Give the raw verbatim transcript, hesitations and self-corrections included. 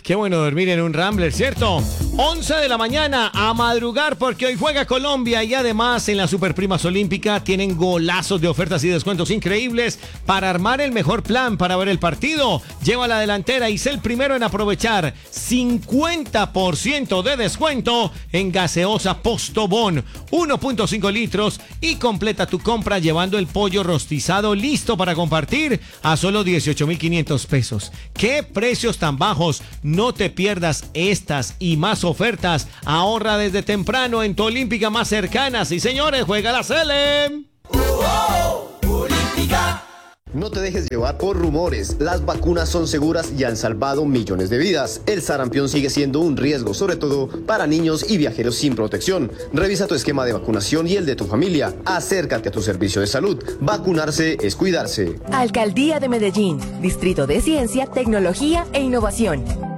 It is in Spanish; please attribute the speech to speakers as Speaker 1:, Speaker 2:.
Speaker 1: Qué bueno dormir en un Rambler, ¿cierto? once de la mañana, a madrugar porque hoy juega Colombia y además en las Superprimas Olímpicas tienen golazos de ofertas y descuentos increíbles para armar el mejor plan para ver el partido. Lleva la delantera y sé el primero en aprovechar cincuenta por ciento de descuento en gaseosa Postobón, uno punto cinco litros y completa tu compra llevando el pollo rostizado listo para compartir a solo dieciocho mil quinientos pesos. ¡Qué precios tan bajos! No te pierdas estas y más ofertas. Ahorra desde temprano en tu Olímpica más cercana. Sí, señores, juega la Sele.
Speaker 2: Uh, oh, Olímpica.
Speaker 3: No te dejes llevar por rumores. Las vacunas son seguras y han salvado millones de vidas. El sarampión sigue siendo un riesgo, sobre todo para niños y viajeros sin protección. Revisa tu esquema de vacunación y el de tu familia. Acércate a tu servicio de salud. Vacunarse es cuidarse.
Speaker 4: Alcaldía de Medellín. Distrito de Ciencia, Tecnología e Innovación.